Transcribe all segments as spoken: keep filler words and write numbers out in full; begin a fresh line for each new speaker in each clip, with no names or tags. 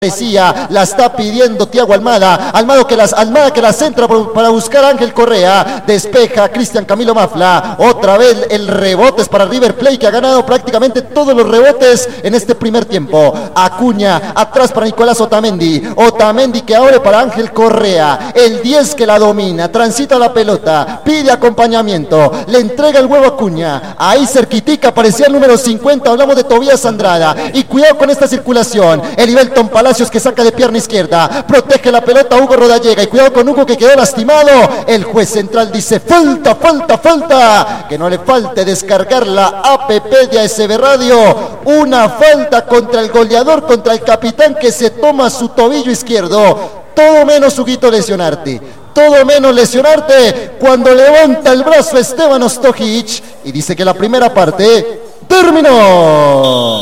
Parecía, la está pidiendo Thiago Almada, Almada que, las, Almada que la centra para buscar a Ángel Correa, despeja Cristian Camilo Mafla, otra vez el rebote es para River Plate que ha ganado prácticamente todos los rebotes en este primer tiempo. Acuña, atrás para Nicolás Otamendi, Otamendi que abre para Ángel Correa, el diez que la domina, transita la pelota, pide acompañamiento, le entrega el huevo a Acuña, ahí cerquitica aparecía el número cincuenta, hablamos de Tobías Andrada, y cuidado con esta circulación, Heriberton Palacios que saca de pierna izquierda, protege la pelota Hugo Rodallega y cuidado con Hugo que quedó lastimado. El juez central dice falta, falta, falta, que no le falte descargar la app de A S B Radio, una falta contra el goleador, contra el capitán que se toma su tobillo izquierdo, todo menos Huguito lesionarte. Todo menos lesionarte cuando levanta el brazo Esteban Ostojic y dice que la primera parte terminó.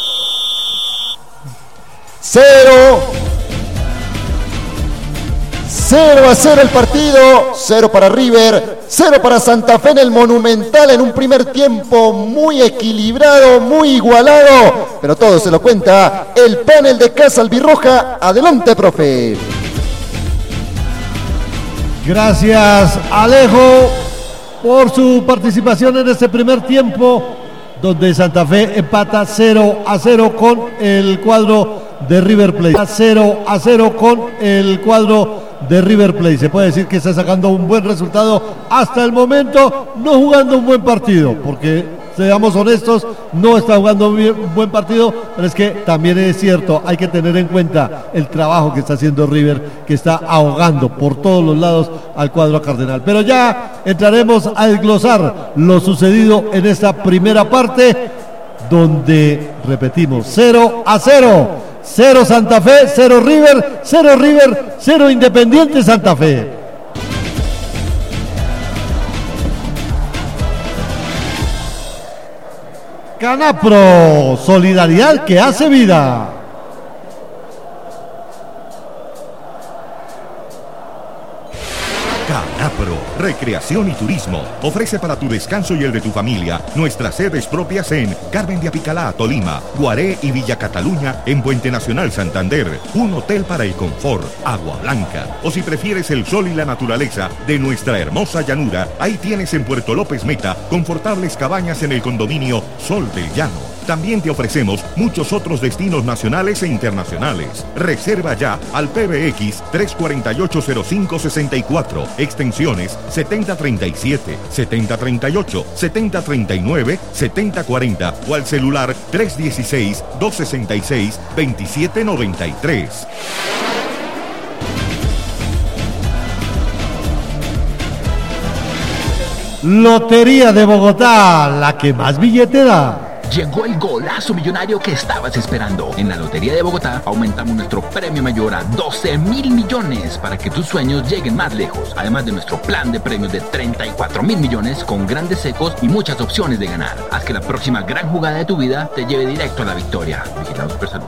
Cero, cero a cero el partido, cero para River, cero para Santa Fe en el Monumental en un primer tiempo muy equilibrado, muy igualado, pero todo se lo cuenta el panel de Casa Albirroja. Adelante, profe.
Gracias, Alejo, por su participación en este primer tiempo, donde Santa Fe empata cero a cero con el cuadro de River Plate. cero a cero con el cuadro de River Plate. Se puede decir que está sacando un buen resultado hasta el momento, no jugando un buen partido, porque seamos honestos, no está jugando un buen partido, pero es que también es cierto, hay que tener en cuenta el trabajo que está haciendo River, que está ahogando por todos los lados al cuadro cardenal. Pero ya entraremos a desglosar lo sucedido en esta primera parte, donde, repetimos, cero a cero. cero Santa Fe, cero River, cero River, cero Independiente Santa Fe. Canapro, solidaridad que hace vida.
Canapro, recreación y turismo. Ofrece para tu descanso y el de tu familia nuestras sedes propias en Carmen de Apicalá, Tolima, Guaré y Villa Cataluña, en Puente Nacional, Santander. Un hotel para el confort, Agua Blanca. O si prefieres el sol y la naturaleza de nuestra hermosa llanura, ahí tienes en Puerto López Meta confortables cabañas en el condominio Sol del Llano. También te ofrecemos muchos otros destinos nacionales e internacionales. Reserva ya al P B X tres cuatro ocho cero cinco seis cuatro, extensiones setenta treinta y siete, setenta treinta y ocho, setenta treinta y nueve, setenta cuarenta o al celular tres uno seis, dos seis seis, dos siete nueve tres.
Lotería de Bogotá, la que más billete da.
Llegó el golazo millonario que estabas esperando. En la Lotería de Bogotá aumentamos nuestro premio mayor a doce mil millones para que tus sueños lleguen más lejos. Además de nuestro plan de premios de treinta y cuatro mil millones con grandes secos y muchas opciones de ganar. Haz que la próxima gran jugada de tu vida te lleve directo a la victoria. Vigilado Supersalud.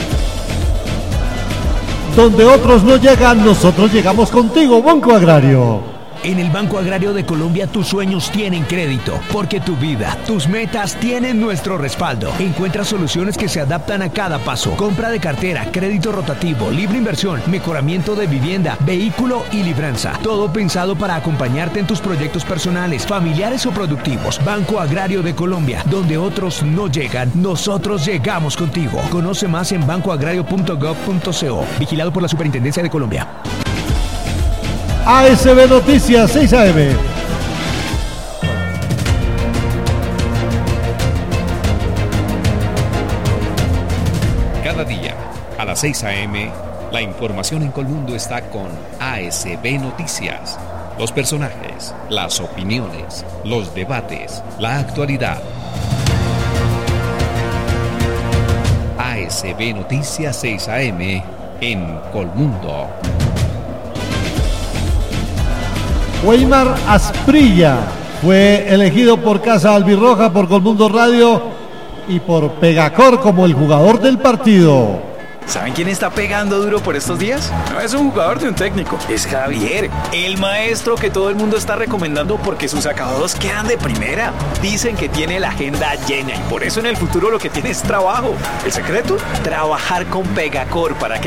Donde otros no llegan, nosotros llegamos contigo, Banco Agrario.
En el Banco Agrario de Colombia tus sueños tienen crédito, porque tu vida, tus metas tienen nuestro respaldo. Encuentra soluciones que se adaptan a cada paso. Compra de cartera, crédito rotativo, libre inversión, mejoramiento de vivienda, vehículo y libranza. Todo pensado para acompañarte en tus proyectos personales, familiares o productivos. Banco Agrario de Colombia, donde otros no llegan, nosotros llegamos contigo. Conoce más en banco agrario punto gov punto co. Vigilado por la Superintendencia de Colombia.
A S B Noticias, seis a eme.
Cada día, a las seis a eme, la información en Colmundo está con A S B Noticias. Los personajes, las opiniones, los debates, la actualidad. A S B Noticias seis a eme en Colmundo.
Weimar Asprilla fue elegido por Casa Albirroja, por Colmundo Radio y por Pegacor como el jugador del partido.
¿Saben quién está pegando duro por estos días? No es un jugador de un técnico, es Javier, el maestro que todo el mundo está recomendando porque sus acabados quedan de primera. Dicen que tiene la agenda llena y por eso en el futuro lo que tiene es trabajo. ¿El secreto? Trabajar con Pegacor para que